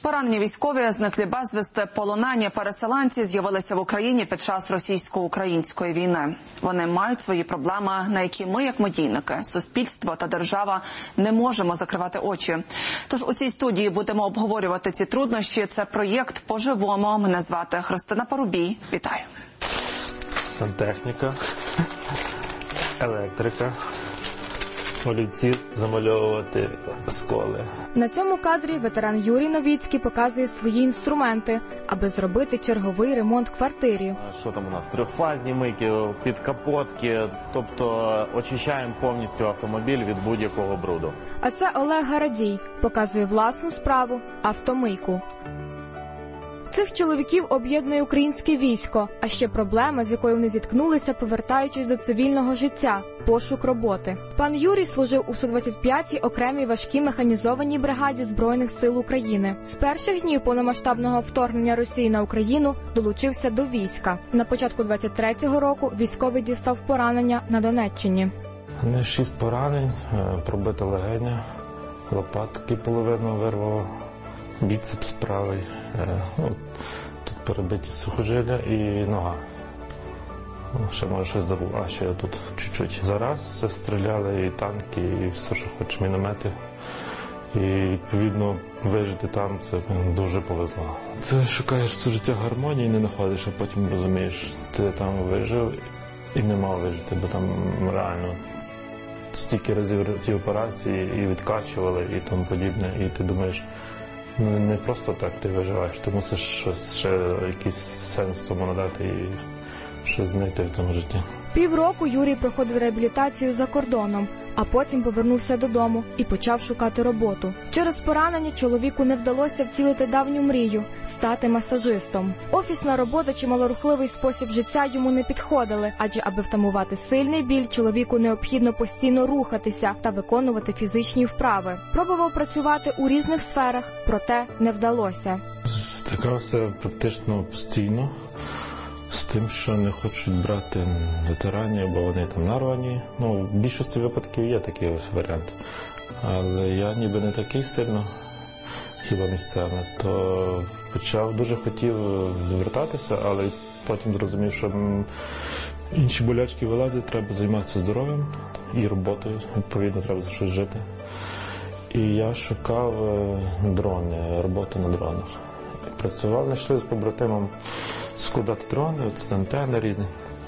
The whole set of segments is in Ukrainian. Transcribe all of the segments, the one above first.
Поранені військові, зниклі безвісти, полонені переселенці з'явилися в Україні під час російсько-української війни. Вони мають свої проблеми, на які ми, як медійники, суспільство та держава, не можемо закривати очі. Тож у цій студії будемо обговорювати ці труднощі. Це проєкт «По-живому». Мене звати Христина Парубій. Вітаю. Сантехніка, електрика, олівці замальовувати сколи. На цьому кадрі ветеран Юрій Новіцький показує свої інструменти, аби зробити черговий ремонт в квартирі. Що там у нас? Трьохфазні мийки, підкапотки, тобто очищаємо повністю автомобіль від будь-якого бруду. А це Олег Гарадій, показує власну справу – автомийку. Цих чоловіків об'єднує українське військо, а ще проблема, з якою вони зіткнулися, повертаючись до цивільного життя – пошук роботи. Пан Юрій служив у 125-й окремій важкій механізованій бригаді Збройних сил України. З перших днів повномасштабного вторгнення Росії на Україну долучився до війська. На початку 23-го року військовий дістав поранення на Донеччині. 6 поранень, пробите легеня, лопатки половину вирвало, біцепс правий, тут перебиті сухожилля і нога. Ще може щось забув, ще я тут чуть-чуть. Зараз стріляли і танки, і все, що хоч, міномети. І відповідно вижити там це дуже повезло. Це шукаєш це життя гармонії, не знаходиш, а потім розумієш, ти там вижив і не мав вижити, бо там реально стільки разів ті операції і відкачували і тому подібне, і ти думаєш, не просто так ти виживаєш, ти мусиш щось, ще якийсь сенс тому надати і щось знайти в тому житті. Півроку Юрій проходив реабілітацію за кордоном, а потім повернувся додому і почав шукати роботу. Через поранення чоловіку не вдалося втілити давню мрію – стати масажистом. Офісна робота чи малорухливий спосіб життя йому не підходили, адже аби втамувати сильний біль, чоловіку необхідно постійно рухатися та виконувати фізичні вправи. Пробував працювати у різних сферах, проте не вдалося. Стикався практично постійно з тим, що не хочуть брати ветеранів, бо вони там нарвані. В більшості випадків є такий ось варіант. Але я ніби не такий сильно, хіба місцями, то дуже хотів звертатися, але потім зрозумів, що інші болячки вилазять, треба займатися здоров'ям і роботою, відповідно, треба за щось жити. І я шукав дрони, роботу на дронах. Працював, знайшли з побратимом складати дрони, це антени різні.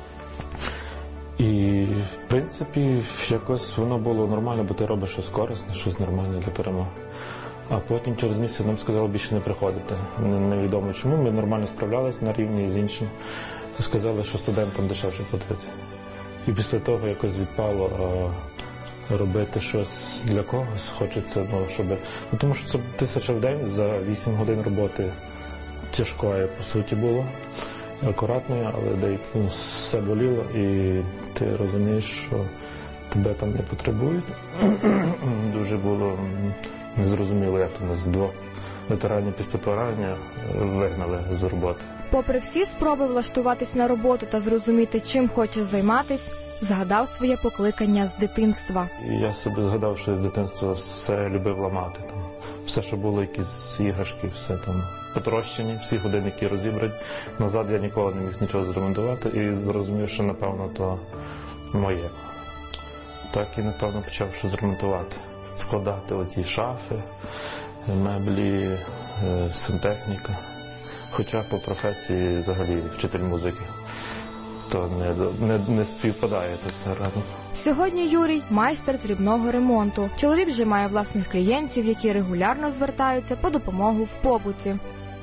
І, в принципі, якось воно було нормально, бо ти робиш щось корисне, щось нормальне для перемоги. А потім через місяць нам сказали більше не приходити. Невідомо чому, ми нормально справлялися на рівні з іншим. Сказали, що студентам дешевше платити. І після того якось відпало робити щось для когось. Хочеться, щоб... тому що це 1000 в день за 8 годин роботи. Тяжкою, по суті, було, акуратною, але деякі все боліло, і ти розумієш, що тебе там не потребують. Дуже було незрозуміло, як то нас 2 ветеранів після поранення вигнали з роботи. Попри всі спроби влаштуватись на роботу та зрозуміти, чим хоче займатись, згадав своє покликання з дитинства. І я собі згадав, що з дитинства все любив ламати. Все, що було, якісь іграшки, все там потрощені, всі годинники розібрані. Назад я ніколи не міг нічого зремонтувати і зрозумів, що, напевно, то моє. Так і, напевно, почав щось ремонтувати. Складати оті шафи, меблі, сантехніка. Хоча по професії взагалі вчитель музики. То не співпадає це все разом. Сьогодні Юрій – майстер дрібного ремонту. Чоловік вже має власних клієнтів, які регулярно звертаються по допомогу в побуті.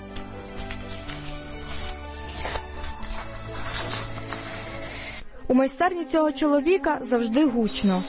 У майстерні цього чоловіка завжди гучно.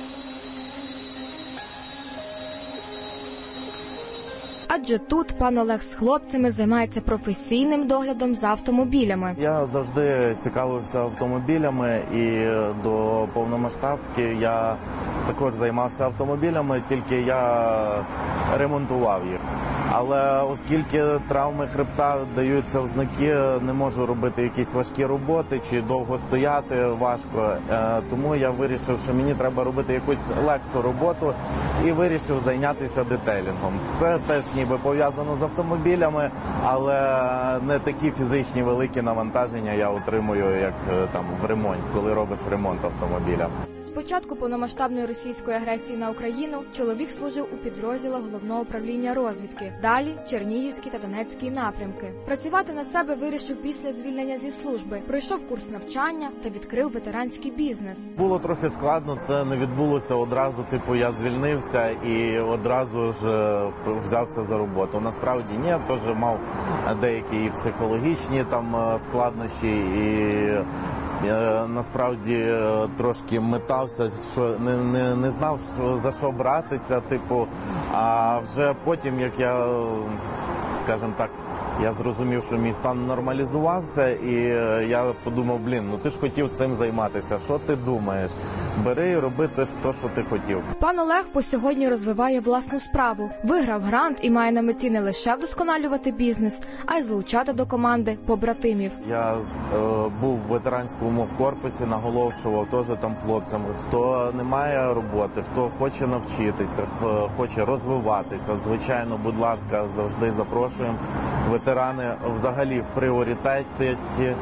Адже тут пан Олег з хлопцями займається професійним доглядом за автомобілями. Я завжди цікавився автомобілями, і до повномасштабки я також займався автомобілями, тільки я ремонтував їх. Але оскільки травми хребта даються в знаки, не можу робити якісь важкі роботи чи довго стояти важко. Тому я вирішив, що мені треба робити якусь легшу роботу і вирішив зайнятися детейлінгом. Це теж ніби пов'язано з автомобілями, але не такі фізичні великі навантаження я отримую, як там в ремонт, коли робиш ремонт автомобіля. З початку повномасштабної російської агресії на Україну чоловік служив у підрозділах Головного управління розвідки. Далі – Чернігівський та Донецький напрямки. Працювати на себе вирішив після звільнення зі служби. Пройшов курс навчання та відкрив ветеранський бізнес. Було трохи складно, це не відбулося одразу, я звільнився і одразу ж взявся за роботу. Насправді ні, я теж мав деякі психологічні там складнощі і насправді трошки метався, що не знав, за що братися, а вже потім, як я, скажімо так, я зрозумів, що мій стан нормалізувався, і я подумав, ти ж хотів цим займатися, що ти думаєш? Бери і роби те, що ти хотів. Пан Олег по сьогодні розвиває власну справу. Виграв грант і має на меті не лише вдосконалювати бізнес, а й залучати до команди побратимів. Я був в ветеранському корпусі, наголошував теж там хлопцям, хто не має роботи, хто хоче навчитися, хоче розвиватися, звичайно, будь ласка, завжди запрошуємо. Ветерани взагалі в пріоритеті,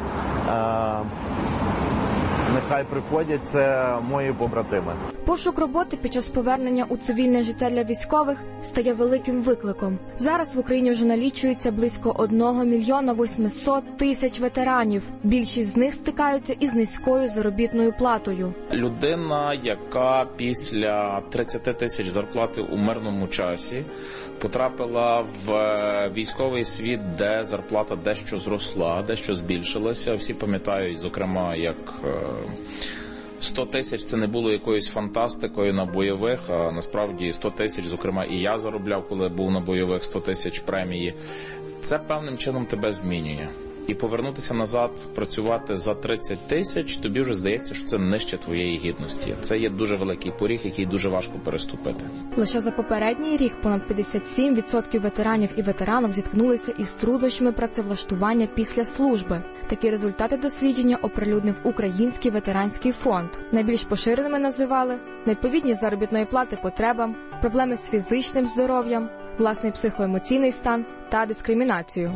нехай приходять, це мої побратими. Пошук роботи під час повернення у цивільне життя для військових стає великим викликом. Зараз в Україні вже налічується близько 1 мільйона 800 тисяч ветеранів. Більшість з них стикаються із низькою заробітною платою. Людина, яка після 30 тисяч зарплати у мирному часі потрапила в військовий світ, де зарплата дещо зросла, дещо збільшилася. Всі пам'ятають, зокрема, як 100 тисяч – це не було якоюсь фантастикою на бойових, а насправді 100 тисяч, зокрема, і я заробляв, коли був на бойових, 100 тисяч премії. Це певним чином тебе змінює. І повернутися назад, працювати за 30 тисяч, тобі вже здається, що це нижче твоєї гідності. Це є дуже великий поріг, який дуже важко переступити. Лише за попередній рік понад 57% ветеранів і ветеранок зіткнулися із труднощами працевлаштування після служби. Такі результати дослідження оприлюднив Український ветеранський фонд. Найбільш поширеними називали невідповідність заробітної плати потребам, проблеми з фізичним здоров'ям, власний психоемоційний стан та дискримінацію.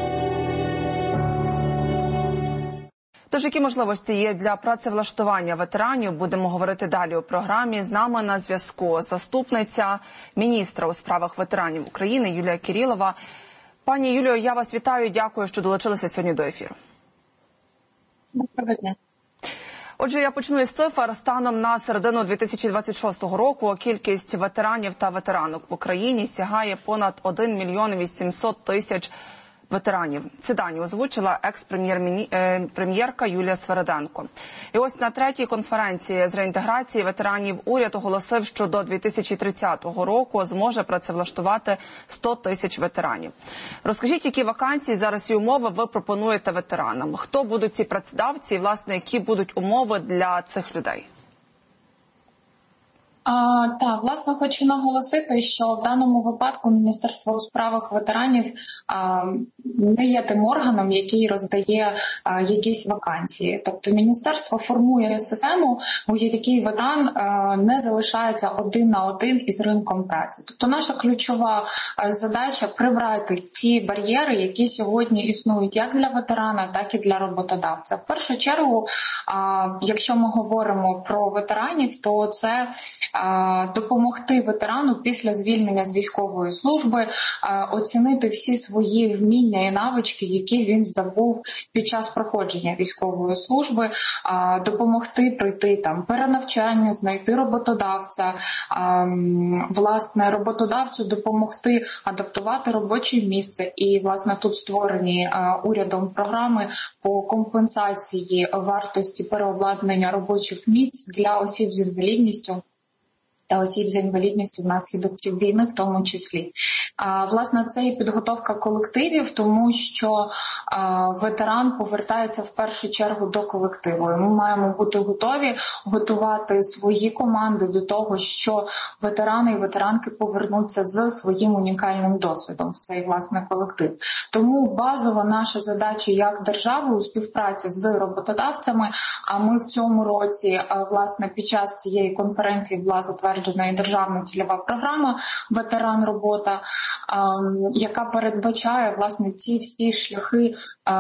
Тож, які можливості є для працевлаштування ветеранів, будемо говорити далі у програмі. З нами на зв'язку заступниця міністра у справах ветеранів України Юлія Кірілова. Пані Юлію, я вас вітаю, дякую, що долучилися сьогодні до ефіру. Доброго дня. Отже, я почну із цифр. Станом на середину 2026 року кількість ветеранів та ветеранок в Україні сягає понад 1 мільйон 800 тисяч ветеранів. Це дані озвучила екс-прем'єрка Юлія Свериденко. І ось на третій конференції з реінтеграції ветеранів уряд оголосив, що до 2030 року зможе працевлаштувати 100 тисяч ветеранів. Розкажіть, які вакансії зараз і умови ви пропонуєте ветеранам? Хто будуть ці працедавці і, власне, які будуть умови для цих людей? Так, власне, хочу наголосити, що в даному випадку Міністерство у справах ветеранів не є тим органом, який роздає якісь вакансії. Тобто міністерство формує систему, у якій ветеран не залишається один на один із ринком праці. Тобто наша ключова задача – прибрати ті бар'єри, які сьогодні існують як для ветерана, так і для роботодавця. В першу чергу, якщо ми говоримо про ветеранів, то це допомогти ветерану після звільнення з військової служби оцінити всі свої вміння і навички, які він здобув під час проходження військової служби, допомогти пройти там перенавчання, знайти роботодавця, власне, роботодавцю допомогти адаптувати робоче місце. І, власне, тут створені урядом програми по компенсації вартості переобладнання робочих місць для осіб з інвалідністю. та осіб з інвалідністю внаслідок війни в тому числі. Власне, це і підготовка колективів, тому що ветеран повертається в першу чергу до колективу. Ми маємо бути готові готувати свої команди до того, що ветерани і ветеранки повернуться з своїм унікальним досвідом в цей, власне, колектив. Тому базова наша задача як держави у співпраці з роботодавцями, а ми в цьому році, власне, під час цієї конференції була затверджена і державна цільова програма «Ветеран-робота», яка передбачає, власне, ці всі шляхи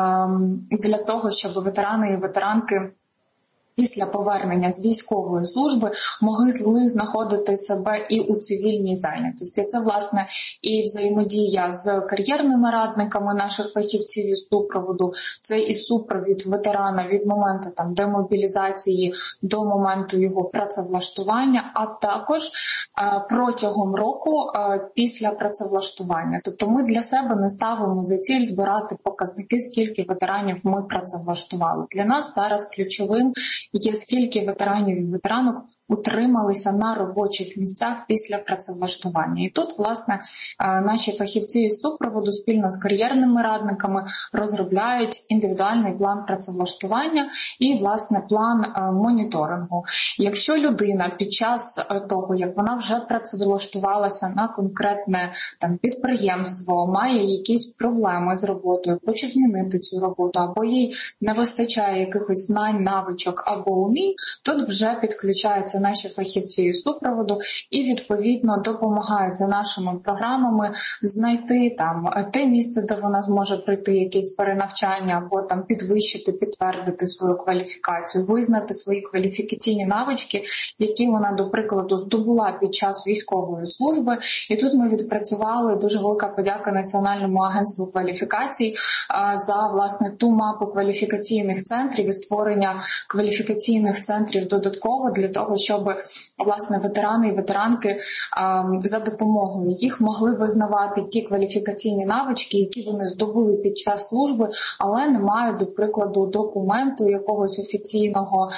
для того, щоб ветерани і ветеранки після повернення з військової служби могли знаходити себе і у цивільній зайнятості. Це, власне, і взаємодія з кар'єрними радниками наших фахівців із супроводу, це і супровід ветерана від моменту демобілізації до моменту його працевлаштування, а також протягом року після працевлаштування. Тобто ми для себе не ставимо за ціль збирати показники, скільки ветеранів ми працевлаштували. Для нас зараз ключовим є скільки ветеранів і ветеранок утрималися на робочих місцях після працевлаштування. І тут, власне, наші фахівці із супроводу спільно з кар'єрними радниками розробляють індивідуальний план працевлаштування і, власне, план моніторингу. Якщо людина під час того, як вона вже працевлаштувалася на конкретне підприємство, має якісь проблеми з роботою, хоче змінити цю роботу, або їй не вистачає якихось знань, навичок або умінь, тут вже підключається наші фахівці із супроводу і, відповідно, допомагають за нашими програмами знайти те місце, де вона зможе пройти якесь перенавчання або підвищити, підтвердити свою кваліфікацію, визнати свої кваліфікаційні навички, які вона, до прикладу, здобула під час військової служби. І тут ми відпрацювали, дуже велика подяка Національному агентству кваліфікацій за, власне, ту мапу кваліфікаційних центрів і створення кваліфікаційних центрів додатково для того, щоб, власне, ветерани і ветеранки за допомогою їх могли визнавати ті кваліфікаційні навички, які вони здобули під час служби, але не мають, до прикладу, документу якогось офіційного,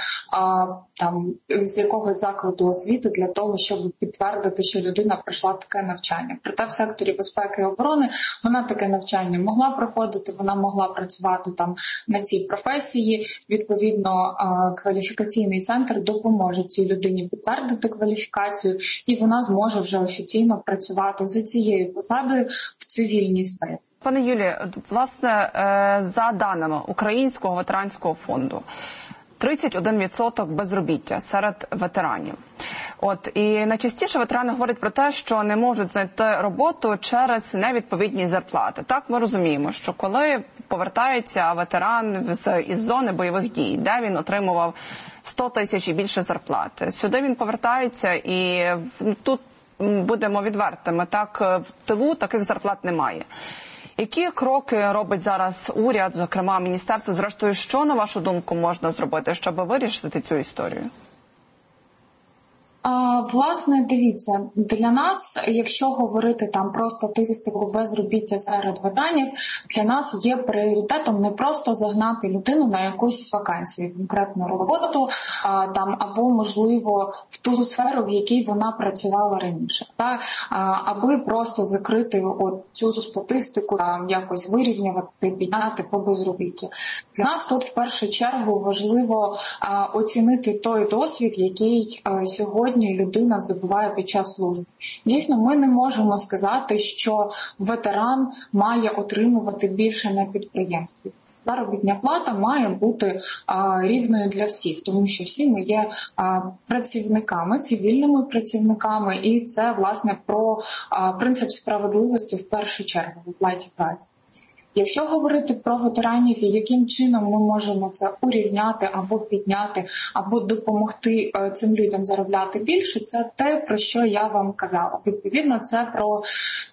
з якогось закладу освіти для того, щоб підтвердити, що людина пройшла таке навчання. Проте в секторі безпеки і оборони вона таке навчання могла проходити, вона могла працювати на цій професії. Відповідно, кваліфікаційний центр допоможе цій людині підтвердити кваліфікацію, і вона зможе вже офіційно працювати за цією посадою в цивільній сфері. Пане Юлі, власне, за даними Українського ветеранського фонду, 31% безробіття серед ветеранів. І найчастіше ветерани говорять про те, що не можуть знайти роботу через невідповідність зарплати. Так, ми розуміємо, що коли повертається ветеран із зони бойових дій, де він отримував 100 тисяч і більше зарплати, сюди він повертається і тут, будемо відвертими, в тилу таких зарплат немає. Які кроки робить зараз уряд, зокрема міністерство, зрештою, що, на вашу думку, можна зробити, щоб вирішити цю історію? Власне, дивіться, для нас, якщо говорити про статистику безробіття серед ветеранів, для нас є пріоритетом не просто загнати людину на якусь вакансію, конкретну роботу, або, можливо, в ту сферу, в якій вона працювала раніше, аби просто закрити цю статистику, якось вирівнювати, підняти по безробіттю. Для нас тут в першу чергу важливо оцінити той досвід, який сьогодні людина здобуває під час служби. Дійсно, ми не можемо сказати, що ветеран має отримувати більше на підприємстві. Заробітна плата має бути рівною для всіх, тому що всі ми є працівниками, цивільними працівниками, і це, власне, про принцип справедливості в першу чергу в оплаті праці. Якщо говорити про ветеранів і яким чином ми можемо це урівняти або підняти, або допомогти цим людям заробляти більше, це те, про що я вам казала. Відповідно, це про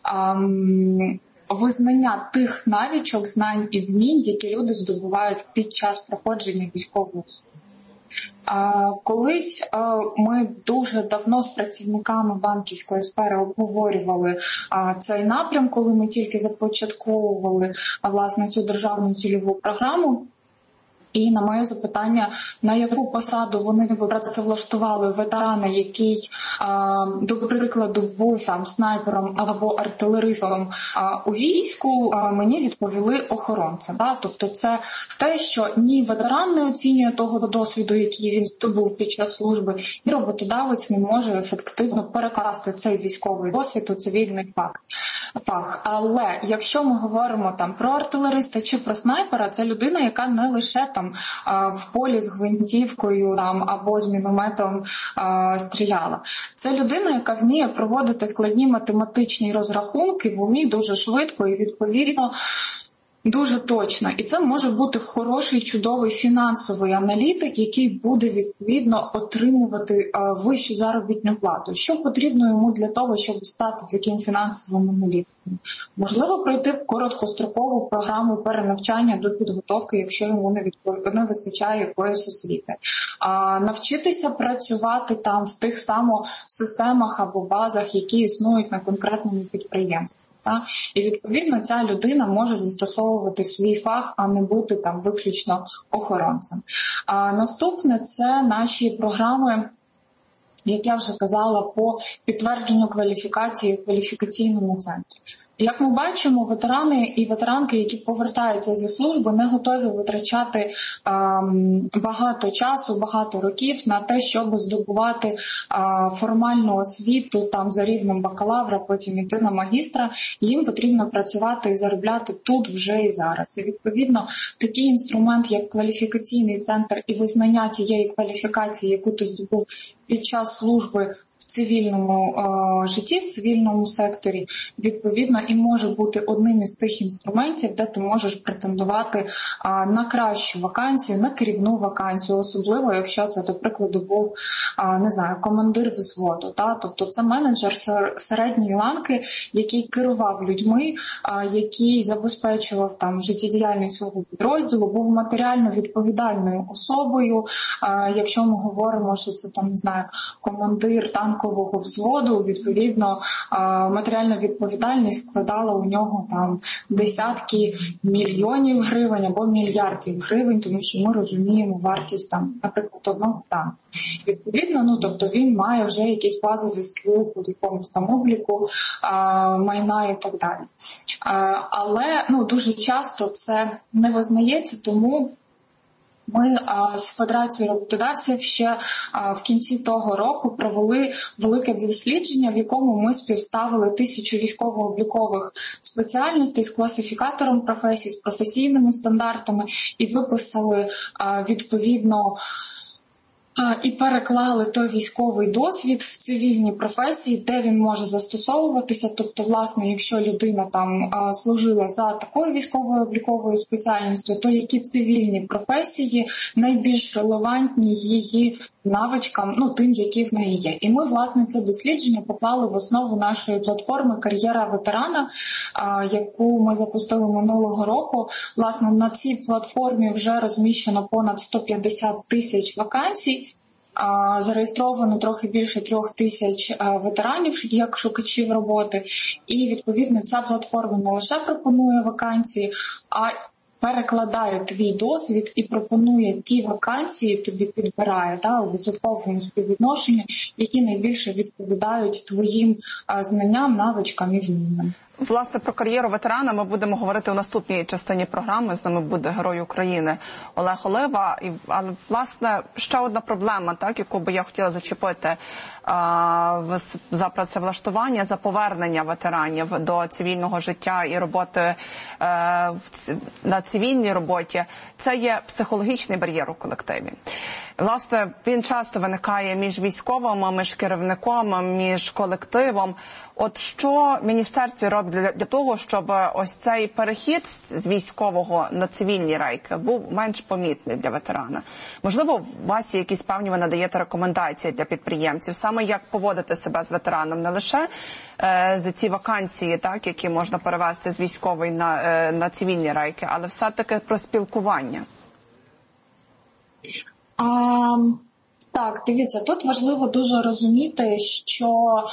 визнання тих навичок, знань і вмінь, які люди здобувають під час проходження військової служби. Колись ми дуже давно з працівниками банківської сфери обговорювали цей напрям, коли ми тільки започатковували, власне, цю державну цільову програму. І на моє запитання, на яку посаду вони працевлаштували ветерана, який, до прикладу, був там снайпером або артилеристом у війську, мені відповіли охоронцем. Тобто це те, що ні ветеран не оцінює того досвіду, який він здобув під час служби, і роботодавець не може ефективно перекласти цей військовий досвід у цивільний фах. Але якщо ми говоримо там про артилериста чи про снайпера, це людина, яка не лише там в полі з гвинтівкою там або з мінометом стріляла. Це людина, яка вміє проводити складні математичні розрахунки в умі дуже швидко і відповідно дуже точно. І це може бути хороший, чудовий фінансовий аналітик, який буде, відповідно, отримувати вищу заробітну плату. Що потрібно йому для того, щоб стати таким фінансовим аналітиком? Можливо, пройти короткострокову програму перенавчання до підготовки, якщо йому не вистачає якоїсь освіти. Навчитися працювати там в тих системах або базах, які існують на конкретному підприємстві. І, відповідно, ця людина може застосовувати свій фах, а не бути там виключно охоронцем. Наступне – це наші програми, як я вже казала, по підтвердженню кваліфікації в кваліфікаційному центрі. Як ми бачимо, ветерани і ветеранки, які повертаються зі служби, не готові витрачати багато часу, багато років на те, щоб здобувати формальну освіту там за рівнем бакалавра, потім йти на магістра. Їм потрібно працювати і заробляти тут вже і зараз. І, відповідно, такий інструмент, як кваліфікаційний центр і визнання тієї кваліфікації, яку ти здобув під час служби в цивільному житті, в цивільному секторі, відповідно, і може бути одним із тих інструментів, де ти можеш претендувати на кращу вакансію, на керівну вакансію, особливо, якщо це, до прикладу, був, командир взводу. Тобто це менеджер середньої ланки, який керував людьми, який забезпечував там життєдіяльність свого підрозділу, був матеріально відповідальною особою. Якщо ми говоримо, що це там, командир танкового взводу, відповідно, матеріальна відповідальність складала у нього там десятки мільйонів гривень або мільярдів гривень, тому що ми розуміємо вартість там, наприклад, одного танку. Відповідно, тобто він має вже якісь базові скіли по якомусь там обліку майна і так далі. Але дуже часто це не визнається, тому ми з Федерацією роботодавців ще в кінці того року провели велике дослідження, в якому ми співставили 1000 військово-облікових спеціальностей з класифікатором професій, з професійними стандартами і виписали відповідно і переклали той військовий досвід в цивільні професії, де він може застосовуватися. Тобто, власне, якщо людина там служила за такою військовою обліковою спеціальністю, то які цивільні професії найбільш релевантні її навичкам, тим, які в неї є. І ми, власне, це дослідження поклали в основу нашої платформи «Кар'єра ветерана», яку ми запустили минулого року. Власне, на цій платформі вже розміщено понад 150 тисяч вакансій. Зареєстровано трохи більше 3000 ветеранів як шукачів роботи. І, відповідно, ця платформа не лише пропонує вакансії, а перекладає твій досвід і пропонує ті вакансії, тобі підбирає у відсотковому співвідношенні, які найбільше відповідають твоїм знанням, навичкам і вмінням. Власне, про кар'єру ветерана ми будемо говорити у наступній частині програми. З нами буде Герой України Олег Олива. Але, власне, ще одна проблема, яку би я хотіла зачепити за працевлаштування, за повернення ветеранів до цивільного життя і роботи на цивільній роботі, це є психологічний бар'єр у колективі. Власне, він часто виникає між військовим, між керівником, між колективом. От що міністерство робить для того, щоб ось цей перехід з військового на цивільні рейки був менш помітний для ветерана? Можливо, у вас є якісь певні, ви надаєте рекомендації для підприємців, саме як поводити себе з ветераном, не лише за ці вакансії, які можна перевести з військової на цивільні рейки, але все-таки про спілкування. Так, дивіться, тут важливо дуже розуміти, що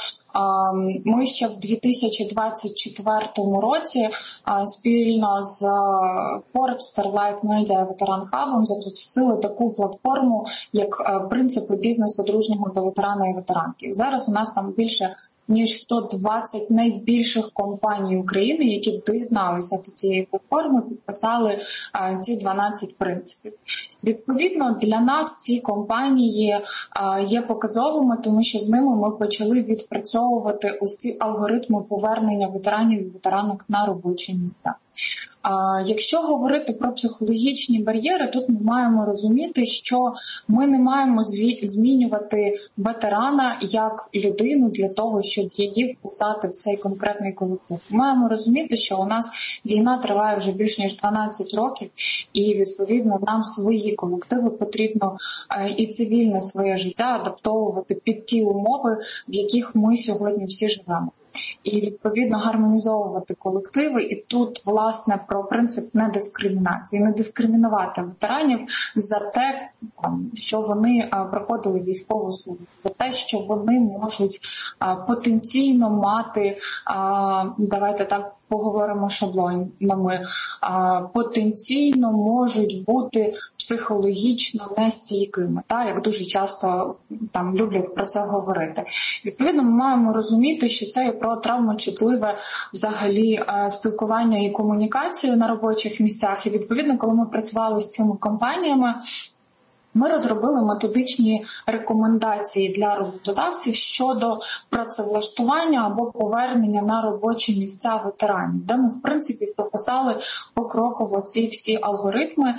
ми ще в 2024 році спільно з Forbes, Starlight Media, Ветеран Хабом запустили таку платформу, як принципи бізнесу дружнього до ветерана і ветеранки. Зараз у нас там більше ніж 120 найбільших компаній України, які доєдналися до цієї платформи, підписали ці 12 принципів. Відповідно, для нас ці компанії є показовими, тому що з ними ми почали відпрацьовувати ось ці алгоритми повернення ветеранів і ветеранок на робочі місця. Якщо говорити про психологічні бар'єри, тут ми маємо розуміти, що ми не маємо змінювати ветерана як людину для того, щоб її вписати в цей конкретний колектив. Ми маємо розуміти, що у нас війна триває вже більш ніж 12 років, і відповідно нам свої колективи потрібно і цивільне своє життя адаптовувати під ті умови, в яких ми сьогодні всі живемо. І, відповідно, гармонізовувати колективи. І тут, власне, про принцип недискримінації. Не дискримінувати ветеранів за те, що вони проходили військову службу, за те, що вони можуть потенційно мати, давайте так поговоримо шаблонами, потенційно можуть бути психологічно нестійкими, як дуже часто там люблять про це говорити. Відповідно, ми маємо розуміти, що це є про травмочутливе взагалі спілкування і комунікацію на робочих місцях. І відповідно, коли ми працювали з цими компаніями, ми розробили методичні рекомендації для роботодавців щодо працевлаштування або повернення на робочі місця ветеранів, де ми, в принципі, прописали покроково ці всі алгоритми,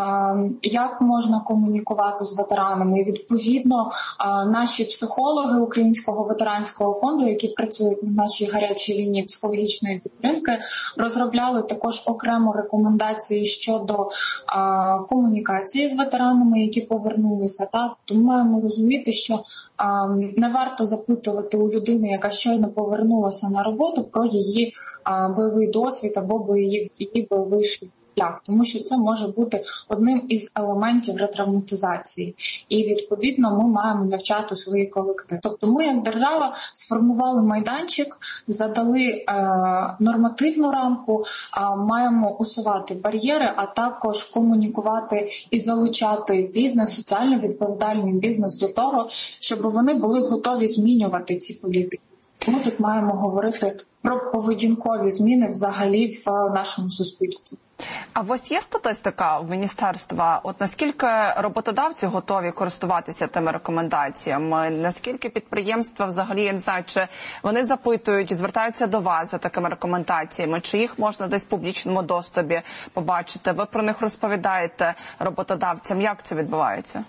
як можна комунікувати з ветеранами. І, відповідно, наші психологи Українського ветеранського фонду, які працюють на нашій гарячій лінії психологічної підтримки, розробляли також окремо рекомендації щодо комунікації з ветеранами, які повернулися. Тому маємо розуміти, що не варто запитувати у людини, яка щойно повернулася на роботу, про її бойовий досвід або її бойовий шлях, тому що це може бути одним із елементів ретравматизації. І, відповідно, ми маємо навчати свої колективи. Тобто ми, як держава, сформували майданчик, задали нормативну рамку, маємо усувати бар'єри, а також комунікувати і залучати бізнес, соціально відповідальний бізнес до того, щоб вони були готові змінювати ці політики. Тому тут маємо говорити про поведінкові зміни взагалі в нашому суспільстві. А у вас є статистика в міністерства? От наскільки роботодавці готові користуватися тими рекомендаціями? Наскільки підприємства взагалі, я не знаю, чи вони запитують, звертаються до вас за такими рекомендаціями? Чи їх можна десь в публічному доступі побачити? Ви про них розповідаєте роботодавцям? Як це відбувається?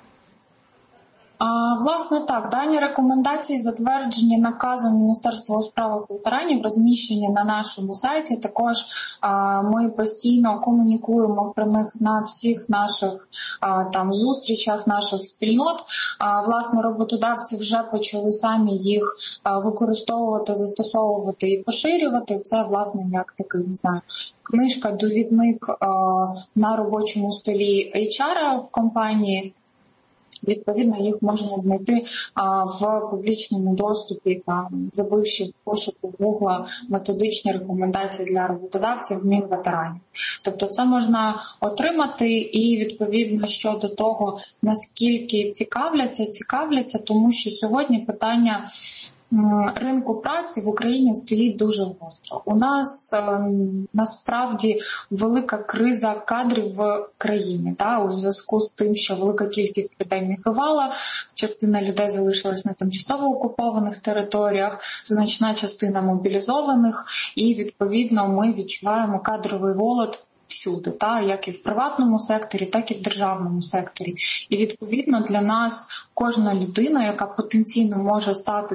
Власне, так, дані рекомендації затверджені наказом Міністерства у справах ветеранів, розміщені на нашому сайті. Також ми постійно комунікуємо про них на всіх наших зустрічах, наших спільнот. Власне, роботодавці вже почали самі їх використовувати, застосовувати і поширювати. Це, власне, як такий, не знаю, книжка, довідник на робочому столі HR в компанії. Відповідно, їх можна знайти в публічному доступі, забивши в пошуку Google методичні рекомендації для роботодавців Мінветеранів. Тобто це можна отримати і, відповідно, щодо того, наскільки цікавляться, тому що сьогодні питання ринку праці в Україні стоїть дуже гостро. У нас насправді велика криза кадрів в країні, у зв'язку з тим, що велика кількість людей мігрувала, частина людей залишилась на тимчасово окупованих територіях, значна частина мобілізованих, і відповідно ми відчуваємо кадровий голод всюди, як і в приватному секторі, так і в державному секторі. І відповідно для нас кожна людина, яка потенційно може стати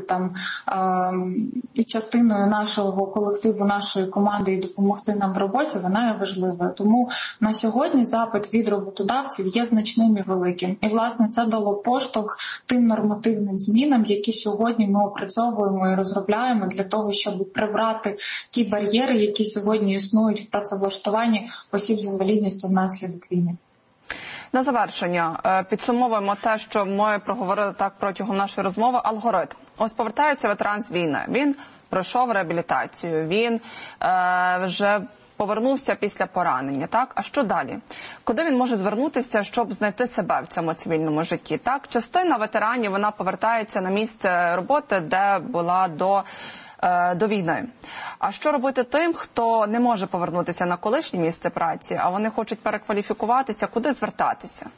частиною нашого колективу, нашої команди і допомогти нам в роботі, вона є важливою. Тому на сьогодні запит від роботодавців є значним і великим. І, власне, це дало поштовх тим нормативним змінам, які сьогодні ми опрацьовуємо і розробляємо для того, щоб прибрати ті бар'єри, які сьогодні існують в працевлаштуванні осіб з інвалідністю внаслідок війни. На завершення підсумовуємо те, що ми проговорили так протягом нашої розмови. Алгоритм. Ось повертається ветеран з війни. Він пройшов реабілітацію, він вже повернувся після поранення, так? А що далі? Куди він може звернутися, щоб знайти себе в цьому цивільному житті, так? Частина ветеранів, вона повертається на місце роботи, де була до війни. А що робити тим, хто не може повернутися на колишнє місце праці, а вони хочуть перекваліфікуватися, куди звертатися?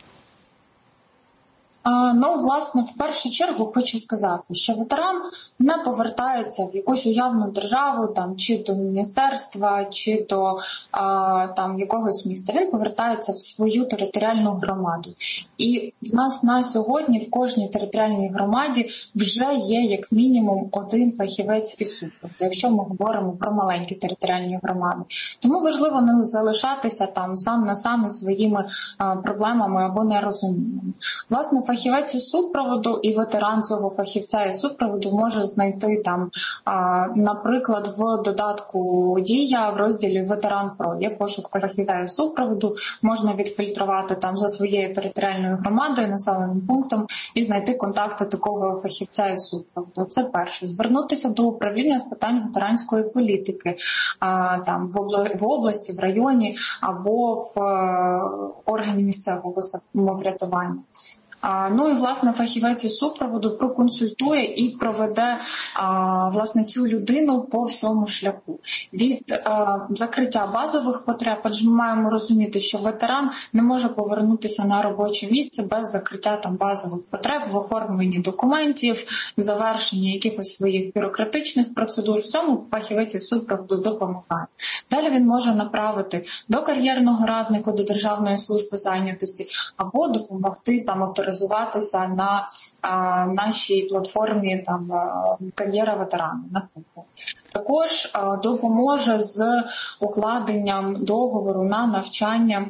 Ну, власне, в першу чергу хочу сказати, що ветеран не повертається в якусь уявну державу, там, чи до міністерства, чи до там, якогось міста. Він повертається в свою територіальну громаду. І в нас на сьогодні в кожній територіальній громаді вже є як мінімум один фахівець із супроводу, якщо ми говоримо про маленькі територіальні громади. Тому важливо не залишатися там сам на сам із своїми проблемами або нерозуміннями. Власне, фахівець із супроводу і ветеран цього фахівця із супроводу може знайти там, наприклад, в додатку «Дія» в розділі «Ветеран ПРО». Є пошук фахівця із супроводу, можна відфільтрувати там за своєю територіальною громадою, населеним пунктом і знайти контакти такого фахівця із супроводу. Це перше. Звернутися до управління з питань ветеранської політики там в області, в районі або в органі місцевого самоврядування. Ну і, власне, фахівець із супроводу проконсультує і проведе, власне, цю людину по всьому шляху. Від закриття базових потреб, адже ми маємо розуміти, що ветеран не може повернутися на робоче місце без закриття там базових потреб в оформленні документів, завершенні якихось своїх бюрократичних процедур. В цьому фахівець із супроводу допомагає. Далі він може направити до кар'єрного радника, до Державної служби зайнятості, або допомогти там авторизуватися на нашій платформі там «Кар'єра ветерана», наприклад. Також допоможе з укладенням договору на навчання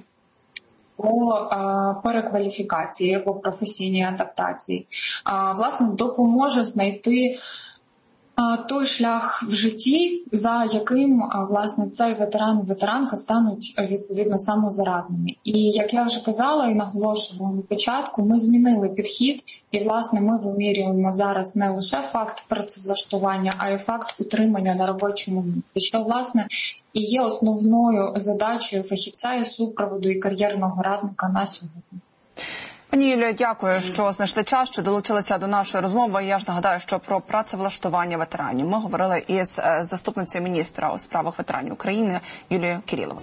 по перекваліфікації або професійній адаптації. Власне, допоможе знайти той шлях в житті, за яким, власне, цей ветеран і ветеранка стануть, відповідно, самозарадними. І, як я вже казала і наголошувала на початку, ми змінили підхід, і, власне, ми вимірюємо зараз не лише факт працевлаштування, а й факт утримання на робочому місці, що, власне, і є основною задачею фахівця і супроводу і кар'єрного радника на сьогодні. Пані Юлію, дякую, що знайшли час, що долучилися до нашої розмови. Я ж нагадаю, що про працевлаштування ветеранів ми говорили із заступницею міністра у справах ветеранів України Юлією Кириловою.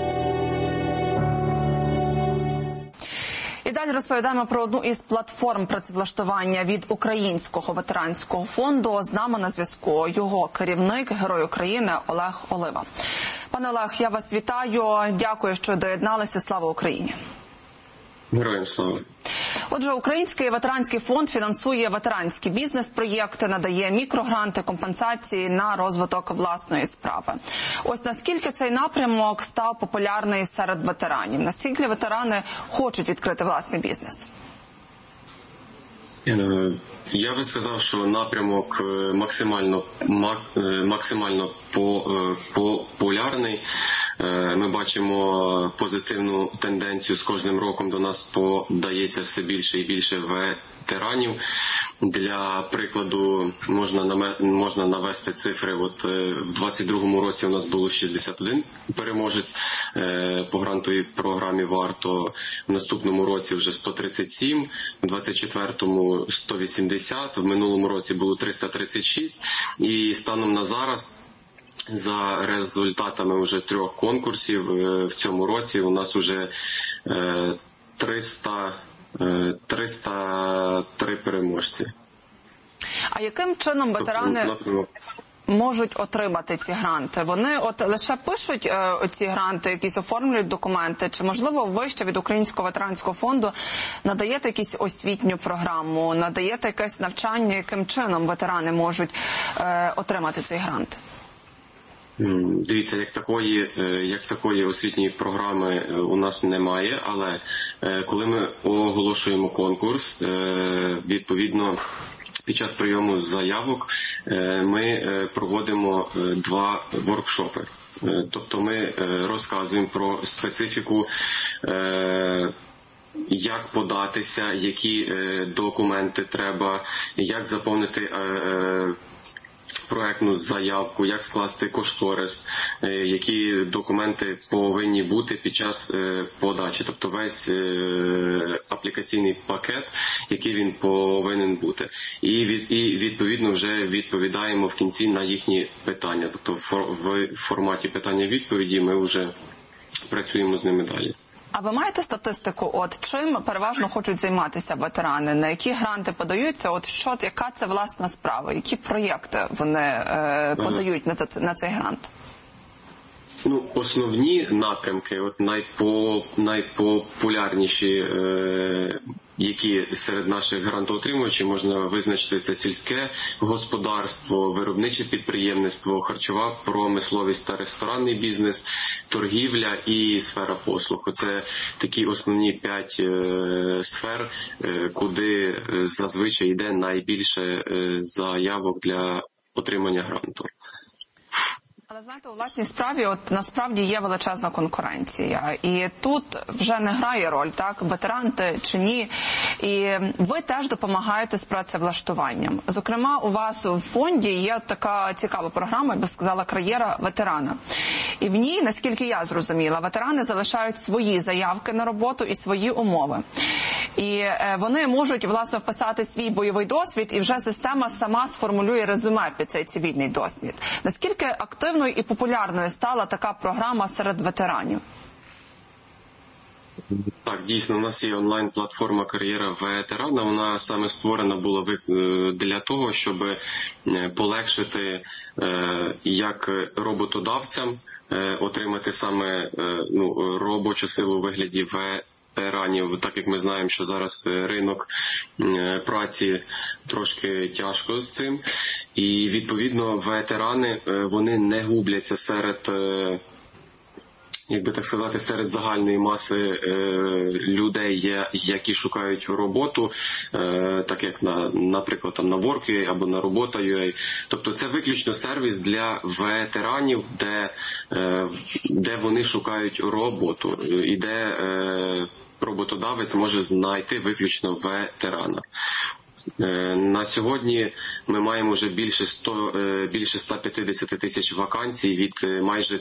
І далі розповідаємо про одну із платформ працевлаштування від Українського ветеранського фонду. З нами на зв'язку його керівник, Герой України Олег Олива. Пане Олег, я вас вітаю. Дякую, що доєдналися. Слава Україні! Героям слава! Отже, Український ветеранський фонд фінансує ветеранські бізнес-проєкти, надає мікрогранти, компенсації на розвиток власної справи. Ось наскільки цей напрямок став популярний серед ветеранів? Наскільки ветерани хочуть відкрити власний бізнес? Я би сказав, що напрямок максимально популярний. Ми бачимо позитивну тенденцію. З кожним роком до нас подається все більше і більше ветеранів. Для прикладу можна навести цифри. От в 22-му році у нас було 61 переможець по грантовій програмі «Варто». В наступному році вже 137, в 24-му 180, в минулому році було 336. І станом на зараз, за результатами вже 3 конкурсів в цьому році, у нас вже 303 переможці. А яким чином ветерани можуть отримати ці гранти? Вони лише пишуть ці гранти, якісь оформлюють документи? Чи, можливо, ви ще від Українського ветеранського фонду надаєте якусь освітню програму, надаєте якесь навчання, яким чином ветерани можуть отримати цей грант? Дивіться, як такої освітньої програми у нас немає, але коли ми оголошуємо конкурс, відповідно, під час прийому заявок ми проводимо 2 воркшопи. Тобто ми розказуємо про специфіку як податися, які документи треба, як заповнити проектну заявку, як скласти кошторис, які документи повинні бути під час подачі. Тобто весь аплікаційний пакет, який він повинен бути. І відповідно вже відповідаємо в кінці на їхні питання. Тобто в форматі питання-відповіді ми вже працюємо з ними далі. А ви маєте статистику, от чим переважно хочуть займатися ветерани? На які гранти подаються? Яка це власна справа? Які проєкти вони подають на цей грант? Основні напрямки, найпопулярніші, які серед наших грантоотримувачів можна визначити, це сільське господарство, виробниче підприємництво, харчова промисловість та ресторанний бізнес, торгівля і сфера послуг. Це такі основні 5 сфер, куди зазвичай йде найбільше заявок для отримання гранту. Але знаєте, у власній справі насправді є величезна конкуренція. І тут вже не грає роль, так, ветеран ти чи ні. І ви теж допомагаєте з працевлаштуванням. Зокрема, у вас у фонді є така цікава програма, я би сказала, «Кар'єра ветерана». І в ній, наскільки я зрозуміла, ветерани залишають свої заявки на роботу і свої умови. І вони можуть, власне, вписати свій бойовий досвід, і вже система сама сформулює резюме під цей цивільний досвід. Наскільки активною і популярною стала така програма серед ветеранів? Так, дійсно, у нас є онлайн-платформа «Кар'єра ветерана». Вона саме створена була для того, щоб полегшити як роботодавцям отримати саме робочу силу у вигляді ветеранів, так як ми знаємо, що зараз ринок праці трошки тяжко з цим. І, відповідно, ветерани, вони не губляться серед, як би так сказати, серед загальної маси людей, які шукають роботу, так як, наприклад, на Work.ua або на Робота.ua. Тобто це виключно сервіс для ветеранів, де вони шукають роботу і де роботодавець може знайти виключно ветерана. На сьогодні ми маємо вже більше 150 тисяч вакансій від майже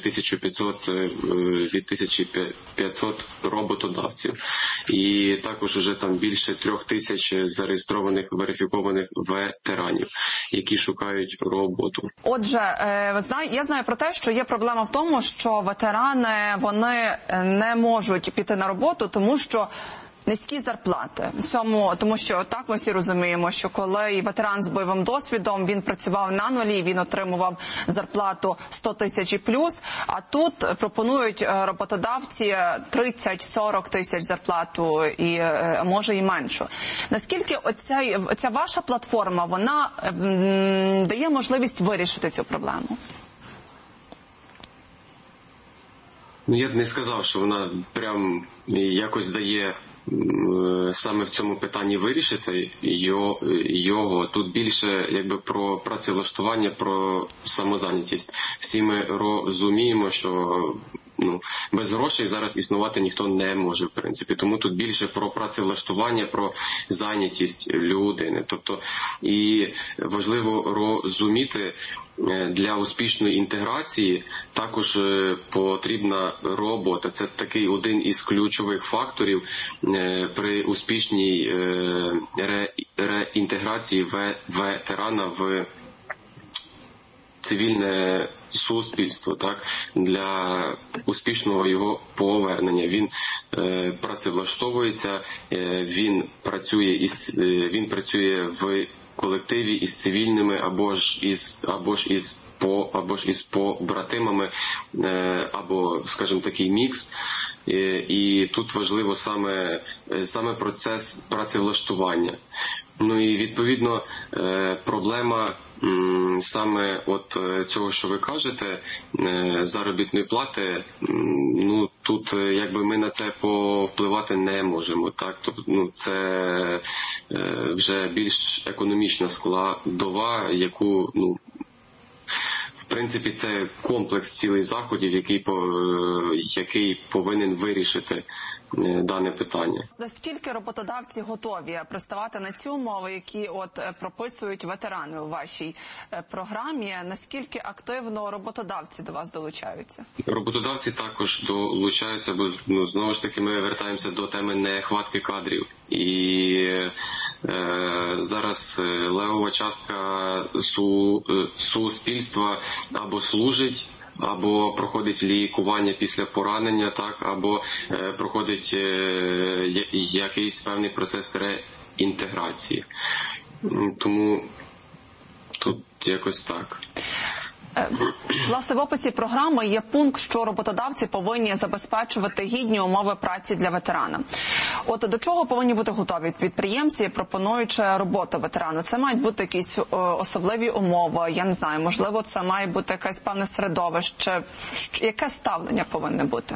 1500 роботодавців. І також вже там більше 3000 зареєстрованих, верифікованих ветеранів, які шукають роботу. Отже, я знаю про те, що є проблема в тому, що ветерани, вони не можуть піти на роботу, тому що низькі зарплати. Тому що так ми всі розуміємо, що коли ветеран з бойовим досвідом, він працював на нулі, він отримував зарплату 100 тисяч і плюс, а тут пропонують роботодавці 30-40 тисяч зарплату і може і меншу. Наскільки оця ваша платформа, вона дає можливість вирішити цю проблему? Я б не сказав, що вона прям якось дає саме в цьому питанні вирішити його. Тут більше якби про працевлаштування, про самозайнятість. Всі ми розуміємо, що без грошей зараз існувати ніхто не може, в принципі. Тому тут більше про працевлаштування, про зайнятість людини. Тобто, і важливо розуміти, для успішної інтеграції також потрібна робота. Це такий один із ключових факторів при успішній реінтеграції ветерана в цивільне суспільство, так, для успішного його повернення. Він працевлаштовується, він працює в колективі із цивільними або ж із побратимами, або, скажімо, такий мікс. І тут важливо саме процес працевлаштування. І відповідно проблема саме от цього, що ви кажете, заробітної плати, тут якби ми на це повпливати не можемо, так? Тобто, це вже більш економічна складова, яку, в принципі, це комплекс цілий заходів, який повинен вирішити дане питання. Наскільки роботодавці готові приставати на ці умови, які прописують ветерани у вашій програмі? Наскільки активно роботодавці до вас долучаються? Роботодавці також долучаються, бо знову ж таки ми вертаємося до теми нехватки кадрів. І зараз левова частка суспільства або служить, або проходить лікування після поранення, так, або проходить якийсь певний процес реінтеграції. Тому тут якось так. Власне, в описі програми є пункт, що роботодавці повинні забезпечувати гідні умови праці для ветерана. До чого повинні бути готові підприємці, пропонуючи роботу ветерану? Це мають бути якісь особливі умови, я не знаю, можливо, це має бути якесь певне середовище. Яке ставлення повинне бути?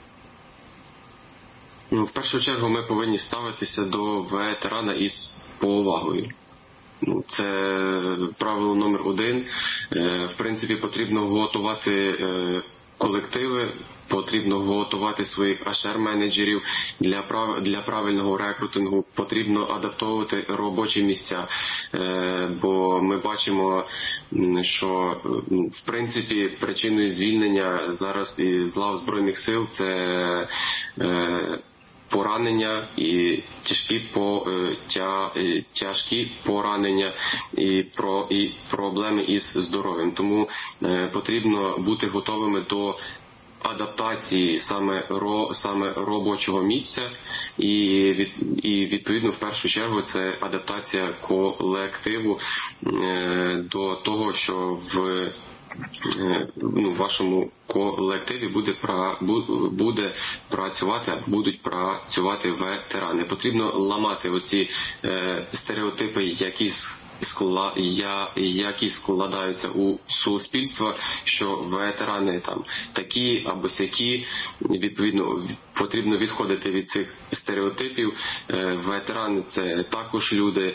В першу чергу ми повинні ставитися до ветерана із повагою. Це правило номер 1. В принципі, потрібно готувати колективи, потрібно готувати своїх HR-менеджерів для правильного рекрутингу, потрібно адаптовувати робочі місця, бо ми бачимо, що в принципі причиною звільнення зараз із лав Збройних сил це поранення і тяжкі поранення і проблеми із здоров'ям. Тому потрібно бути готовими до адаптації саме робочого місця і відповідно в першу чергу це адаптація колективу до того, що в вашому колективі будуть працювати ветерани. Потрібно ламати оці стереотипи, які складаються у суспільства, що ветерани там такі або сякі. Відповідно, потрібно відходити від цих стереотипів. Ветерани – це також люди.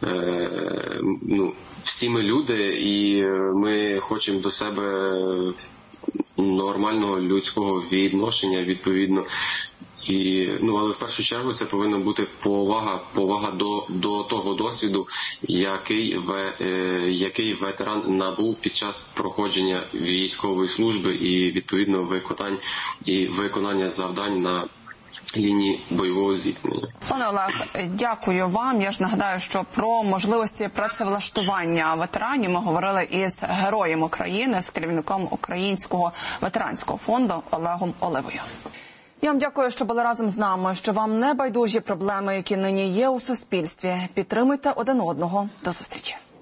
Всі ми люди, і ми хочемо до себе нормального людського відношення, відповідно. Але в першу чергу це повинна бути повага до того досвіду, який ветеран набув під час проходження військової служби і відповідно виконання завдань на лінії бойового зіткнення. Пане Олег, дякую вам. Я ж нагадаю, що про можливості працевлаштування ветеранів ми говорили із героєм України, з керівником Українського ветеранського фонду Олегом Оливою. Я вам дякую, що були разом з нами, що вам не байдужі проблеми, які нині є у суспільстві. Підтримуйте один одного. До зустрічі.